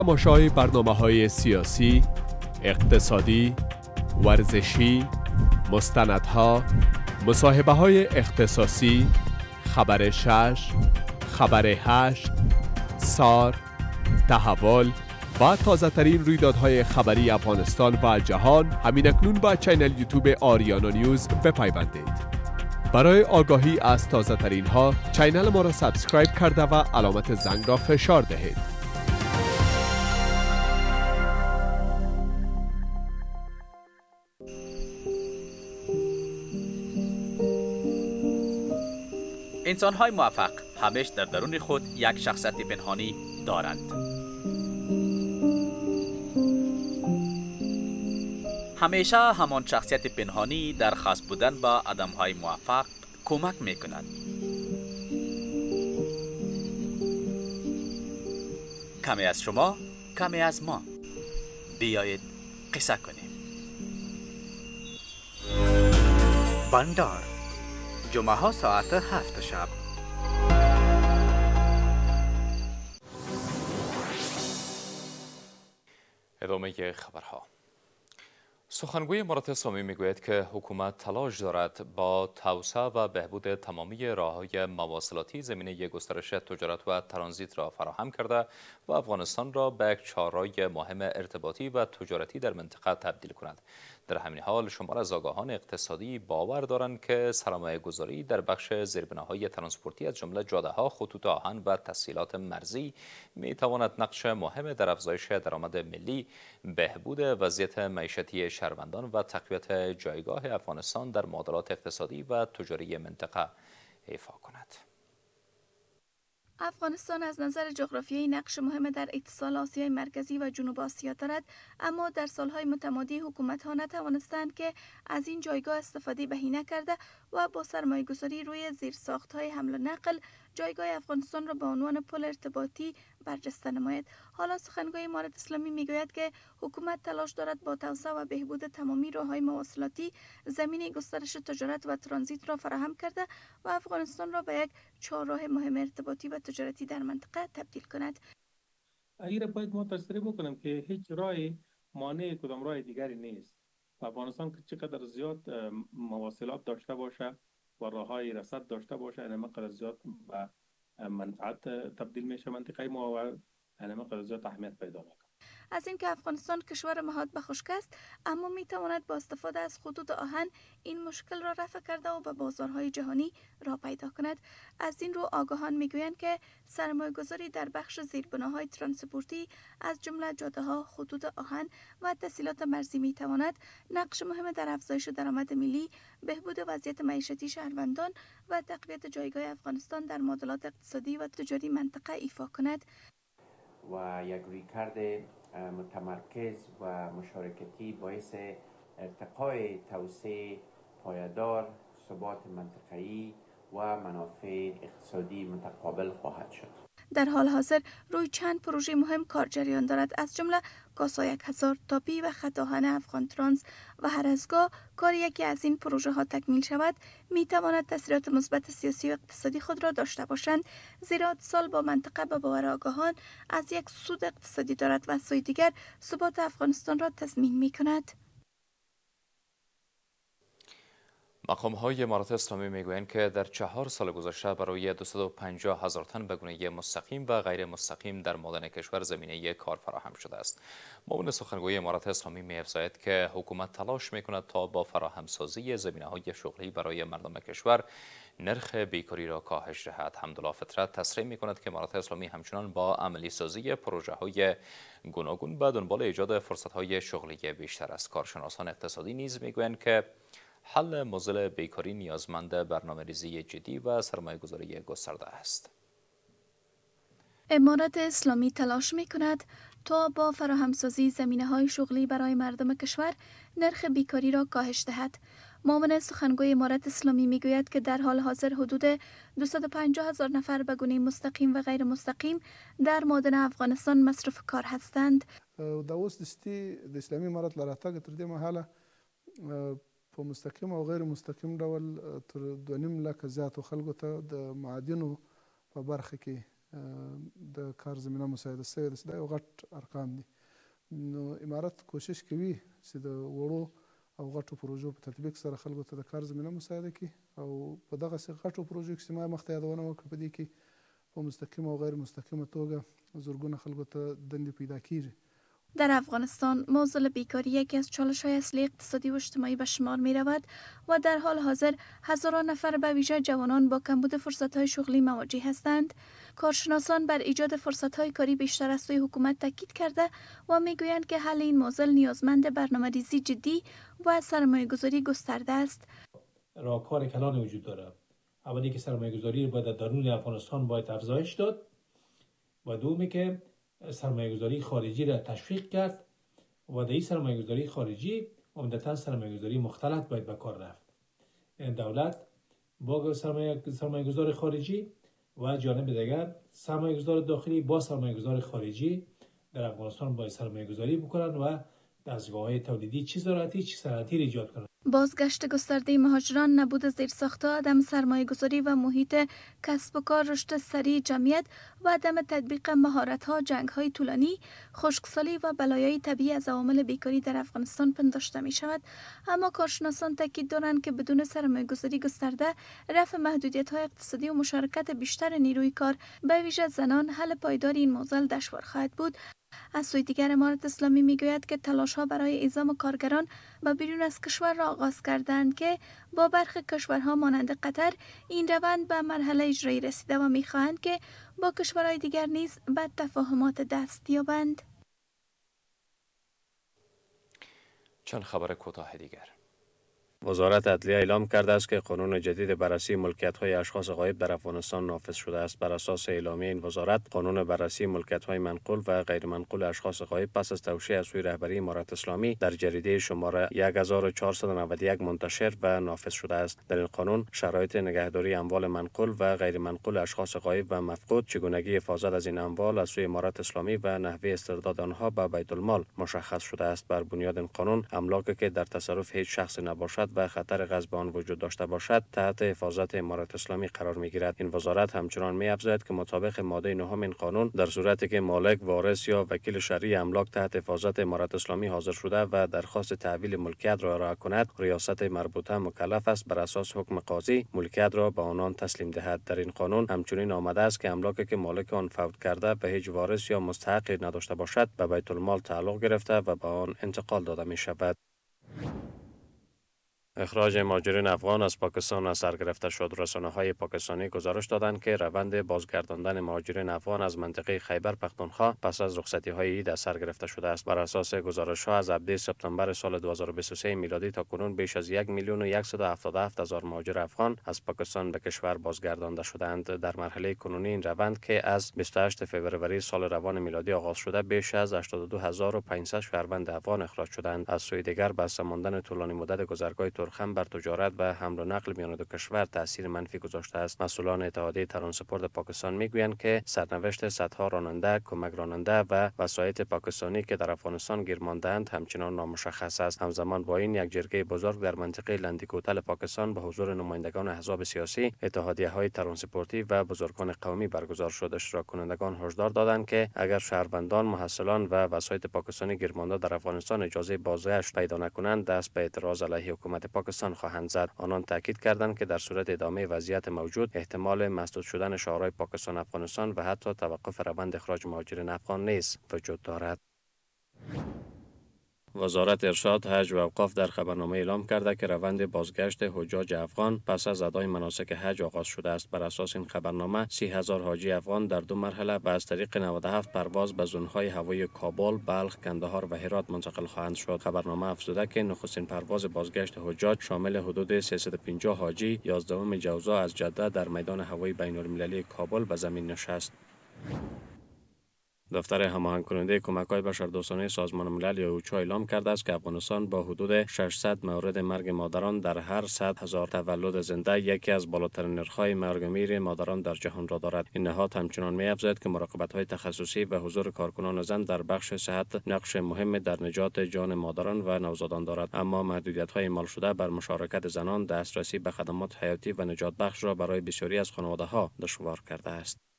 تماشای برنامه‌های سیاسی، اقتصادی، ورزشی، مستندها، مصاحبه‌های اختصاصی، خبر 6، خبر 8، سار، تحول و تازه‌ترین رویدادهای خبری افغانستان و جهان همین‌اکنون با چینل یوتیوب آریانا نیوز بپیوندید. برای آگاهی از تازه‌ترین ها چینل ما را سابسکرایب کرده و علامت زنگ را فشار دهید. انسان‌های موفق همیشه در درون خود یک شخصیت پنهانی دارند. همیشه همان شخصیت پنهانی در خاص بودن با آدم‌های موفق کمک می‌کند. کمی از شما، کمی از ما. بیایید قصه کنیم. بندار جمعه ها ساعت 7 شب. ادامه خبرها. سخنگوی امارات اسلامی میگوید که حکومت تلاش دارد با توسعه و بهبود تمامی راه‌های مواصلاتی زمینه گسترش تجارت و ترانزیت را فراهم کرده و افغانستان را به یک چهارراه مهم ارتباطی و تجارتی در منطقه تبدیل کند. در همین حال شمار از آگاهان اقتصادی باور دارند که سرمایه‌گذاری در بخش زیربناهای ترانسپورتی از جمله جاده‌ها، خطوط آهن و تسهیلات مرزی می‌تواند نقش مهم در افزایش درآمد ملی، بهبود وضعیت معیشتی شهروندان و تقویت جایگاه افغانستان در معادلات اقتصادی و تجاری منطقه ایفا کند. افغانستان از نظر جغرافیایی نقش مهم در اتصال آسیای مرکزی و جنوب آسیا دارد، اما در سالهای متمادی حکومت‌ها نتوانستند که از این جایگاه استفاده بهینه کرده و با سرمایه‌گذاری روی زیرساخت‌های حمل و نقل جایگاه افغانستان را به عنوان پل ارتباطی برجسته نماید. حالا سخنگوی امارت اسلامی میگوید که حکومت تلاش دارد با توسعه و بهبود تمامی راه‌های مواصلاتی زمینه گسترش تجارت و ترانزیت را فراهم کرده و افغانستان را به یک چهارراه مهم ارتباطی و تجارتی در منطقه تبدیل کند. این را باید ما تصریح بکنم که هیچ راه مانع کدام راه دیگری نیست. افغانستان که چقدر زیاد مواصلات داشته باشه و راههای رسد داشته باشه، اینما قدر زیاد به منفعت تبدیل میشه منطقه ما و اینما قدر زیاد اهمیت پیدا میکنه. از اینکه افغانستان کشور محاط به خشک است، اما می تواند با استفاده از خطوط آهن این مشکل را رفع کرده و به بازارهای جهانی راه پیدا کند. از این رو آگاهان میگویند که سرمایه‌گذاری در بخش زیربناهای ترانسپورتی از جمله جاده‌ها، خطوط آهن و تسهیلات مرزی می تواند نقش مهم در افزایش درآمد ملی، بهبود وضعیت معیشتی شهروندان و تقویت جایگاه افغانستان در معادلات اقتصادی و تجاری منطقه ایفا کند. و یک رویکرد متمرکز و مشارکتی باعث ارتقای توسعه پایدار، ثبات منطقه‌ای و منافع اقتصادی متقابل خواهد شد. در حال حاضر روی چند پروژه مهم کار جریان دارد، از جمله کاسا 1000 تاپی و خط آهن افغان ترانس و هر از گاه کار یکی از این پروژه ها تکمیل شود می تواند تاثیرات مثبت سیاسی و اقتصادی خود را داشته باشند، زیرا اتصال با منطقه به باور آگاهان از یک سود اقتصادی دارد و از سوی دیگر ثبات افغانستان را تضمین می کند. مقام‌های امارات اسلامی میگویند که در 4 سال گذشته برای 250,000 تن به گونه مستقیم و غیر مستقیم در معادن کشور زمینه کار فراهم شده است. معاون سخنگوی امارات اسلامی می‌افزاید که حکومت تلاش می‌کند تا با فراهمسازی زمینه‌های شغلی برای مردم کشور نرخ بیکاری را کاهش دهد. حمدالله فطرت تصریح می‌کند که امارات اسلامی همچنان با عملی سازی پروژه‌های گوناگون به دنبال ایجاد فرصت‌های شغلی بیشتر است. کارشناسان اقتصادی نیز می‌گویند که حل مزل بیکاری نیازمند برنامه‌ریزی جدی و سرمایه‌گذاری گسترده است. امارت اسلامی تلاش می کند تا با فراهمسازی زمینه‌های شغلی برای مردم کشور نرخ بیکاری را کاهش دهد. معاون سخنگوی امارت اسلامی میگوید که در حال حاضر حدود 250,000 نفر به گونه مستقیم و غیر مستقیم در معادن افغانستان مصروف کار هستند. د اوس د اسلامي امارت له راتګه تر دې مهاله په مستقیم او غیر مستقیم ډول تر 2.5 لکه زیاتو خلکو ته د معادنو په برخه کې د کار زمینه مساعده شوې ده، چې دا یو غټ ارقام دي. نو امارت کوشش کوي چې د وړو او غټو پروژو په تطبیق سره خلکو ته د کار زمینه مساعده کړي، او په دغسې غټو پروژو کې چې ما مخته یادونه وکړه، په دې کې په مستقیم او غیر مستقیمه توګه زرګونه خلکو ته دندې پیدا کیږي. در افغانستان موضوع بیکاری یکی از چالش‌های اصلی اقتصادی و اجتماعی به شمار می رود و در حال حاضر هزاران نفر به ویژه جوانان با کمبود فرصت‌های شغلی مواجه هستند. کارشناسان بر ایجاد فرصت‌های کاری بیشتر از سوی حکومت تاکید کرده و می‌گویند که حل این معضل نیازمند برنامه‌ریزی جدی و سرمایه‌گذاری گسترده است. راهکار کلان وجود دارد. اولی که سرمایه‌گذاری رو باید درون افغانستان باید افزایش داد و دومی که سرمایه‌گذاری خارجی را تشویق کرد و در این سرمایه‌گذاری خارجی عمدتاً سرمایه‌گذاری مختلط باید به کار رفت. دولت با سرمایه‌گذار خارجی و جانب دیگر سرمایه‌گذار داخلی با سرمایه‌گذار خارجی در افغانستان باید سرمایه‌گذاری بکنند و دستگاه‌های تولیدی چه زراعتی چه صنعتی ایجاد کنند. بازگشت گسترده مهاجران، نبود زیرساخت‌ها، عدم سرمایه‌گذاری و محیط کسب و کار، رشد سریع جمعیت و عدم تطبیق مهارت‌ها، جنگ‌های طولانی، خشکسالی و بلایای طبیعی از عوامل بیکاری در افغانستان پنداشته می‌شود. اما کارشناسان تاکید دارند که بدون سرمایه‌گذاری گسترده، رفع محدودیت‌های اقتصادی و مشارکت بیشتر نیروی کار به ویژه زنان، حل پایدار این معضل دشوار خواهد بود. از سوی دیگر امارت اسلامی میگوید که تلاش‌ها برای اعزام کارگران به بیرون از کشور را آغاز کردند که با برخی کشورها مانند قطر این روند به مرحله اجرایی رسیده و میخواهند که با کشورهای دیگر نیز به تفاهمات دست یابند. چند خبر کوتاه دیگر. وزارت عدلیه اعلام کرده است که قانون جدید بررسی ملکیت‌های اشخاص غایب در افغانستان نافذ شده است. بر اساس اعلامیه این وزارت، قانون بررسی ملکیت‌های منقول و غیر منقول اشخاص غایب پس از توشیح از سوی رهبری امارت اسلامی در جریده شماره 1491 منتشر و نافذ شده است. در این قانون شرایط نگهداری اموال منقول و غیر منقول اشخاص غایب و مفقود، چگونگی حفاظت از این اموال از سوی امارت اسلامی و نحوه استرداد آنها به بیت المال مشخص شده است. بر بنیاد این قانون، املاکی که در تصرف هیچ شخص نباشد و خطر غصب آن وجود داشته باشد تحت حفاظت امارت اسلامی قرار می‌گیرد. این وزارت همچنان می‌افزاید که مطابق ماده 9 این قانون، در صورتی که مالک، وارث یا وکیل شرعی املاک تحت حفاظت امارت اسلامی حاضر شده و درخواست تحویل ملکیت را ارائه کند، ریاست مربوطه مکلف است بر اساس حکم قاضی ملکیت را به آنان تسلیم دهد. در این قانون همچنین آمده است که املاکی که مالک آن فوت کرده به هیچ وارث یا مستحقی نداشته باشد، به بیت المال تعلق گرفته و به آن انتقال داده می‌شود. اخراج مهاجرین افغان از پاکستان اثر گرفته شد. رسانه‌های پاکستانی گزارش دادند که روند بازگرداندن مهاجرین افغان از منطقه خیبر پختونخوا پس از رخصتی‌های عید اثر گرفته شده است. بر اساس گزارش‌ها از ابد سپتامبر سال 2023 میلادی تا کنون بیش از 1,177,000 مهاجر افغان از پاکستان به کشور بازگردانده شدند. در مرحله کنونی این روند که از 28 فوریه سال روان میلادی آغاز شده، بیش از 82,500 شهروند افغان اخراج شدند. از سوی دیگر، بسته ماندن طولانی مدت گذرگاه ترخم بر تجارت و حمل و نقل میان دو کشور تاثیر منفی گذاشته است. مسئولان اتحادیه ترانسپورت پاکستان میگویند که سرنوشت صدها راننده، کمک راننده و وسایط پاکستانی که در افغانستان گیر مانده‌اند همچنان نامشخص است. همزمان با این، یک جرگه بزرگ در منطقه لندیکوتل پاکستان به حضور نمایندگان احزاب سیاسی، اتحادیه‌های ترانسپورتی و بزرگان قومی برگزار شد. اشتراک کنندگان هشدار دادند که اگر شهروندان، محصلان و وسایط پاکستانی گیر مانده در افغانستان اجازه بازگشت پیدا نکنند، دست به اعتراض علیه حکومت پاکستان خواهند زد. آنان تاکید کردند که در صورت ادامه وضعیت موجود، احتمال مسدود شدن شاهراه پاکستان افغانستان و حتی توقف روند اخراج مهاجرین افغان نیز وجود دارد. وزارت ارشاد، حج و اوقاف در خبرنامه اعلام کرده که روند بازگشت حجاج افغان پس از ادای مناسک حج آغاز شده است. بر اساس این خبرنامه، 30,000 حاجی افغان در دو مرحله و از طریق 97 پرواز به زونهای هوایی کابل، بلخ، کندهار و هرات منتقل خواهند شد. خبرنامه افزوده که نخستین پرواز بازگشت حجاج شامل حدود 350 حاجی 11 جوزا از جده در میدان هوایی بین‌المللی کابل به زمین نشست. دفتر هماهنگ کننده کمک‌های بشردوستانه سازمان ملل یا اوچا اعلام کرده است که افغانستان با حدود 600 مورد مرگ مادران در هر 100,000 تولد زنده یکی از بالاترین نرخ‌های مرگ و میر مادران در جهان را دارد. این نهاد همچنان می‌افزاید که مراقبت‌های تخصصی و حضور کارکنان زن در بخش صحت نقش مهم در نجات جان مادران و نوزادان دارد، اما محدودیت‌های اعمال شده بر مشارکت زنان، دسترسی به خدمات حیاتی و نجات بخش را برای بسیاری از خانواده‌ها دشوار کرده است.